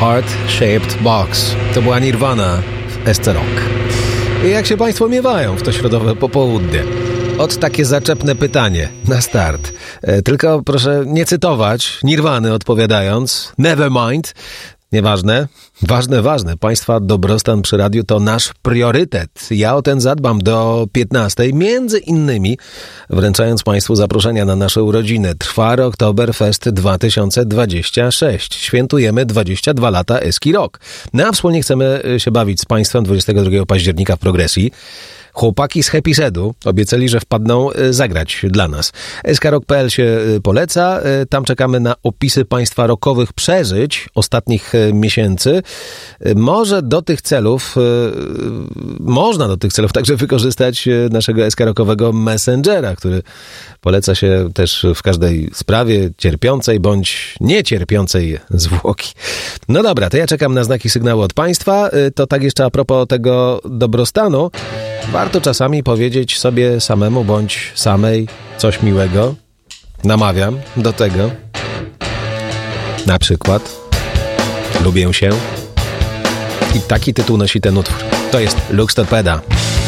Heart-Shaped Box. To była Nirvana w SC Rock. I jak się Państwo miewają w to środowe popołudnie? Ot takie zaczepne pytanie na start. Tylko proszę nie cytować Nirwany odpowiadając. Never mind. Nieważne. Ważne. Państwa dobrostan przy radiu to nasz priorytet. Ja o ten zadbam do 15. Między innymi wręczając Państwu zaproszenia na nasze urodziny. Trwa Oktoberfest 2026. Świętujemy 22 lata Eski Rock. No a wspólnie chcemy się bawić z Państwem 22 października w Progresji. Chłopaki z Happy Sedu obiecali, że wpadną zagrać dla nas. skrok.pl się poleca. Tam czekamy na opisy Państwa rockowych przeżyć ostatnich miesięcy. Można do tych celów także wykorzystać naszego skrokowego Messengera, który poleca się też w każdej sprawie cierpiącej bądź niecierpiącej zwłoki. No dobra, to ja czekam na znaki sygnału od Państwa. To tak jeszcze a propos tego dobrostanu. Warto czasami powiedzieć sobie samemu bądź samej coś miłego. Namawiam do tego. Na przykład lubię się. I taki tytuł nosi ten utwór. To jest Lux Torpeda.